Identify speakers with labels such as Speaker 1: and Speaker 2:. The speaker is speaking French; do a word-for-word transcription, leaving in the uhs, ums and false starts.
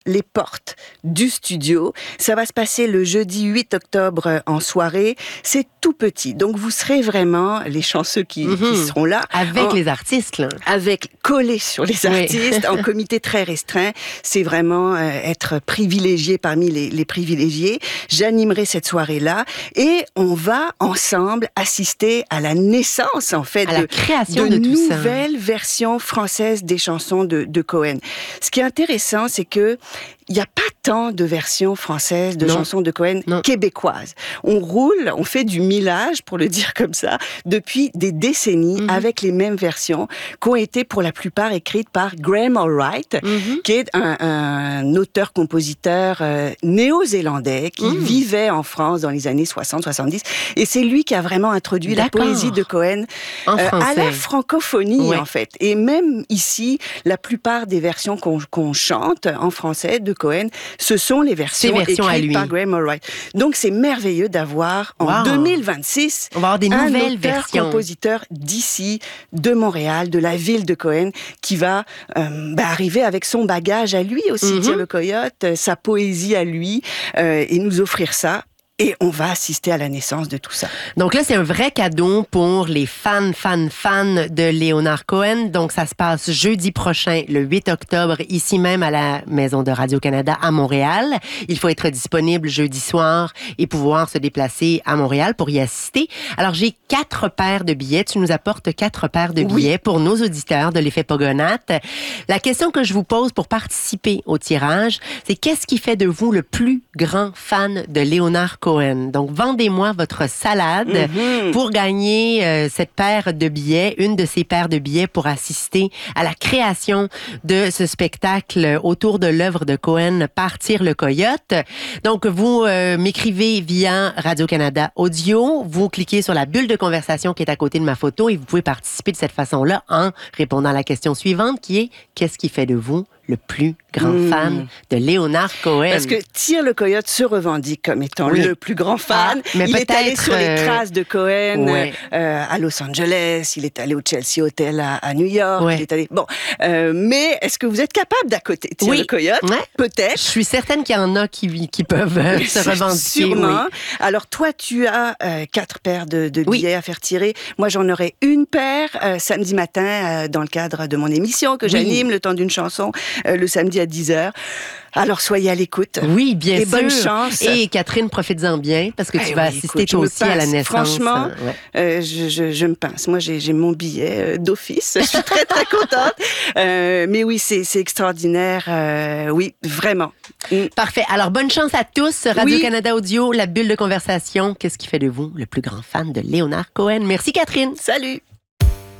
Speaker 1: les portes du studio. Ça va se passer le jeudi huit octobre en soirée. C'est tout petit. Donc, vous serez vraiment les chanceux qui, mmh. qui seront là.
Speaker 2: Avec
Speaker 1: en,
Speaker 2: les artistes, là.
Speaker 1: Avec collés sur les artistes, oui. en comité très restreint. C'est vraiment euh, être privilégié parmi les, les privilégiés. J'animerai cette soirée-là et on va ensemble assister à la naissance, en fait,
Speaker 2: à
Speaker 1: de,
Speaker 2: la création de,
Speaker 1: de
Speaker 2: tout ça.
Speaker 1: nouvelles versions françaises des chansons de, de Cohen. Ce qui est intéressant, c'est que il n'y a pas tant de versions françaises de non. chansons de Cohen non. québécoises. On roule, on fait du millage, pour le dire comme ça, depuis des décennies, mm-hmm. avec les mêmes versions, qui ont été pour la plupart écrites par Graham Allwright, mm-hmm. qui est un, un auteur-compositeur euh, néo-zélandais qui mm. vivait en France dans les années soixante soixante-dix. Et c'est lui qui a vraiment introduit
Speaker 2: D'accord.
Speaker 1: la poésie de Cohen euh, à la francophonie, ouais. en fait. Et même ici, la plupart des versions qu'on, qu'on chante en français de Cohen, ce sont les versions,
Speaker 2: versions
Speaker 1: écrites par Graham Allwright. Donc, c'est merveilleux d'avoir, en wow. deux mille vingt-six,
Speaker 2: on va avoir des nouvelles
Speaker 1: un
Speaker 2: versions.
Speaker 1: auteur-compositeur d'ici, de Montréal, de la ville de Cohen, qui va euh, bah, arriver avec son bagage à lui aussi, mm-hmm. Tire le Coyote, sa poésie à lui, euh, et nous offrir ça. Et on va assister à la naissance de tout ça.
Speaker 2: Donc là, c'est un vrai cadeau pour les fans, fans, fans de Léonard Cohen. Donc, ça se passe jeudi prochain, le huit octobre, ici même à la Maison de Radio-Canada à Montréal. Il faut être disponible jeudi soir et pouvoir se déplacer à Montréal pour y assister. Alors, j'ai quatre paires de billets. Tu nous apportes quatre paires de billets oui. pour nos auditeurs de l'effet Pogonate. La question que je vous pose pour participer au tirage, c'est qu'est-ce qui fait de vous le plus grand fan de Léonard Cohen? Donc, vendez-moi votre salade mm-hmm. pour gagner euh, cette paire de billets, une de ces paires de billets pour assister à la création de ce spectacle autour de l'œuvre de Cohen par Tire le Coyote. Donc, vous euh, m'écrivez via Radio-Canada Audio, vous cliquez sur la bulle de conversation qui est à côté de ma photo et vous pouvez participer de cette façon-là en répondant à la question suivante qui est « Qu'est-ce qui fait de vous le plus grand mmh. fan de Léonard Cohen? »
Speaker 1: Parce que Tire le Coyote se revendique comme étant oui. le plus grand fan.
Speaker 2: Ah, mais
Speaker 1: il est allé sur les
Speaker 2: euh...
Speaker 1: traces de Cohen
Speaker 2: ouais.
Speaker 1: euh, à Los Angeles, il est allé au Chelsea Hotel à, à New York.
Speaker 2: Ouais.
Speaker 1: Il est allé... Bon, euh, mais est-ce que vous êtes capable d'à côté Tire
Speaker 2: oui.
Speaker 1: le Coyote?
Speaker 2: Ouais.
Speaker 1: Peut-être.
Speaker 2: Je suis certaine qu'il y en a qui, qui peuvent euh, se revendiquer.
Speaker 1: Sûrement.
Speaker 2: Oui.
Speaker 1: Alors toi, tu as euh, quatre paires de, de billets oui. à faire tirer. Moi, j'en aurai une paire euh, samedi matin euh, dans le cadre de mon émission que oui. j'anime, Le temps d'une chanson, euh, le samedi à dix heures. Alors, soyez à l'écoute.
Speaker 2: Oui, bien
Speaker 1: et
Speaker 2: sûr.
Speaker 1: bonne chance.
Speaker 2: Et Catherine, profites-en bien, parce que tu
Speaker 1: eh
Speaker 2: vas
Speaker 1: oui,
Speaker 2: assister
Speaker 1: écoute,
Speaker 2: toi aussi à la naissance.
Speaker 1: Franchement,
Speaker 2: ouais.
Speaker 1: euh, je, je, je me pince. Moi, j'ai, j'ai mon billet euh, d'office. Je suis très, très contente. Euh, mais oui, c'est, c'est extraordinaire. Euh, oui, vraiment.
Speaker 2: Mm. Parfait. Alors, bonne chance à tous. Radio-Canada oui. Audio, la bulle de conversation. Qu'est-ce qui fait de vous le plus grand fan de Léonard Cohen? Merci, Catherine.
Speaker 1: Salut.